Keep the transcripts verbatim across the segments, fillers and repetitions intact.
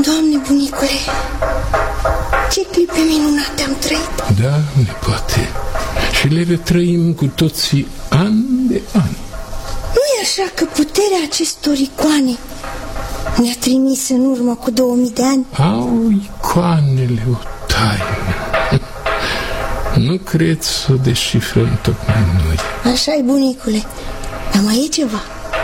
Doamne, bunicule, ce clipe minunate am trăit. Da, nepoate, și le retrăim cu toții an de an. Nu-i așa că puterea acestor icoane ne-a trimis în urmă cu două mii de ani? Au icoanele o taină. Nu cred să o deșifrăm tocmai noi. Așa-i, bunicule, dar mai e ceva.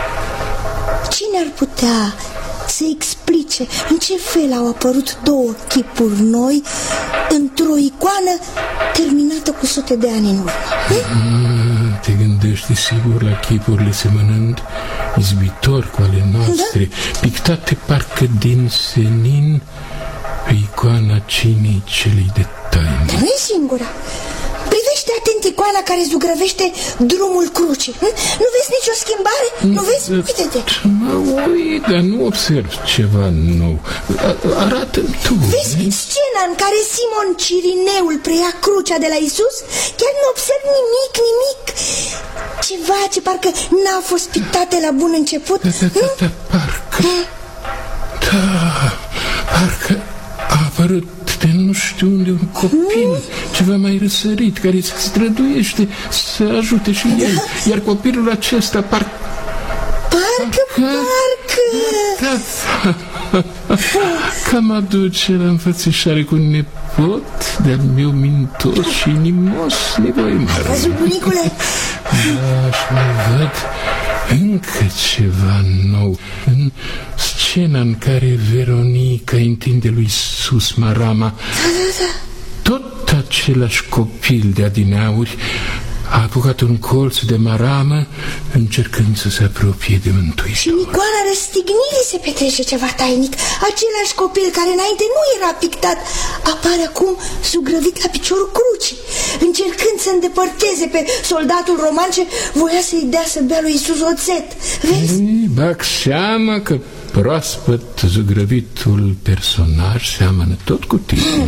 Cine ar putea să explice în ce fel au apărut două chipuri noi într-o icoană terminată cu sute de ani în urmă? Ah, te gândești sigur la chipurile semănând izbitor cu ale noastre, da? Pictate parcă din senin pe icoana cinei celei de taină. Dar nu e singura. Privește atent icoana care zugrăvește drumul crucii. Nu vezi nicio schimbare? Nu vezi? Uite-te. Mă uit, dar nu observ ceva nou. Arată-mi tu. Vezi scena în care Simon Cirineul preia crucea de la Isus? Chiar nu observ nimic, nimic. Ceva ce parcă n-a fost pictate la bun început. Da, da, da, da, parcă. Da, parcă a apărut de nu știu unde un copil, hmm? ceva mai răsărit, care se străduiește să ajute și el. Iar copilul acesta par... Parcă, parcă... Da, da. Cam aduce la înfățișare cu un nepot de-al meu mintos și inimos nevoi mare. Ai văzut, bunicule? Da, și mai văd încă ceva nou. În scena în care Veronica întinde lui Iisus marama, da, da, da. tot același copil de adineauri a apucat un colț de maramă încercând să se apropie de Mântuitor. Și în icoana răstignirii se petrece ceva tainic. Același copil care înainte nu era pictat apare acum zugrăvit la piciorul crucii, încercând să îndepărteze pe soldatul roman ce voia să-i dea să bea lui Iisus oțet. Vezi? Ei, bag seama că proaspăt zugrăvitul personaj seamănă tot cu tine.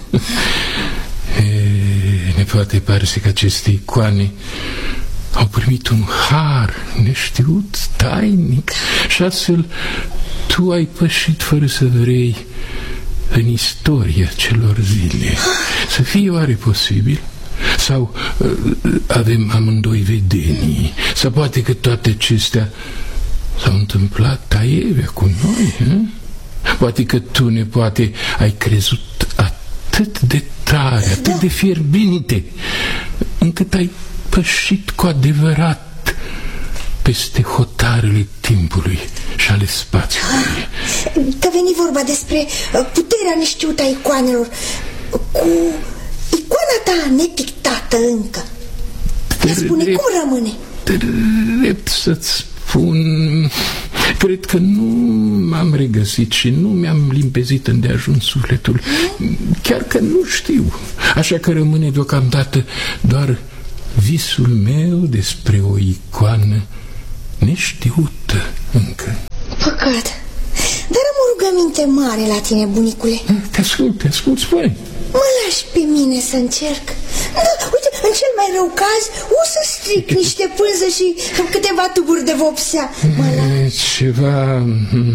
Ne poate pare că aceste icoane au primit un har neștiut, tainic, și astfel tu ai pășit fără să vrei în istoria celor zile. Să fie oare posibil? Sau uh, avem amândoi vedenii? Sau poate că toate acestea s-au întâmplat aievea cu noi? He? Poate că tu, nepoate, ai crezut atât de tare, atât de fierbinte, încât ai pășit cu adevărat peste hotarele timpului și ale spațiului. Că veni vorba despre puterea neștiută a icoanelor, cu icoana ta nepictată încă. Ne spune, cum rămâne? Drept să-ți spun, cred că nu m-am regăsit și nu mi-am limpezit îndeajuns sufletul. Chiar că nu știu. Așa că rămâne deocamdată doar visul meu despre o icoană neștiută încă. Păcat. Dar am o rugăminte mare la tine, bunicule. Te ascult, te ascult, spune. Mă lași pe mine să încerc? Da, uite, în cel mai rău caz o să stric niște pânză și câteva tuburi de vopsea. E, ceva...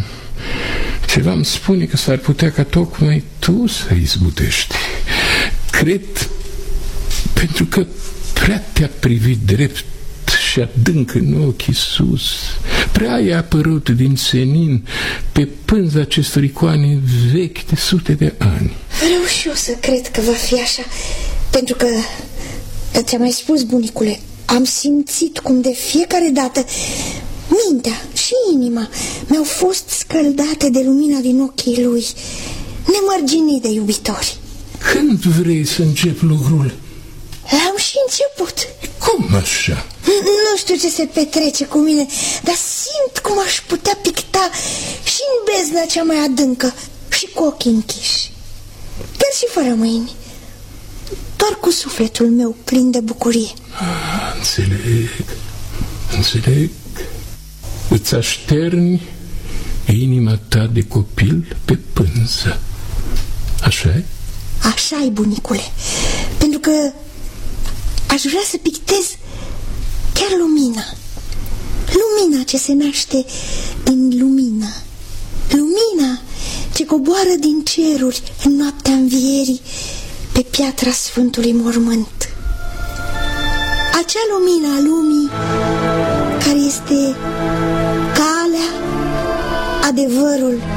Ceva îmi spune că s-ar putea ca tocmai tu să izbutești. Cred, pentru că prea te-a privit drept și adânc în ochii sus, prea ai apărut din senin pe pânza acestor icoane vechi de sute de ani. Vreau și eu să cred că va fi așa, pentru că, ți-am mai spus, bunicule, am simțit cum de fiecare dată mintea și inima mi-au fost scăldate de lumina din ochii lui, nemărginit de iubitori. Când vrei să încep lucrul? L-am și început. Cum așa? Nu știu ce se petrece cu mine, dar simt cum aș putea picta și în bezna cea mai adâncă și cu ochii închiși, chiar și fără mâini, doar cu sufletul meu plin de bucurie. Ah, înțeleg, înțeleg. Îți așterni inima ta de copil pe pânză. Așa-i? Așa-i, bunicule, pentru că aș vrea să pictez chiar lumina. Lumina ce se naște în lumină. Lumina ce coboară din ceruri în noaptea învierii pe piatra Sfântului Mormânt. Acea lumină a lumii care este calea, adevărul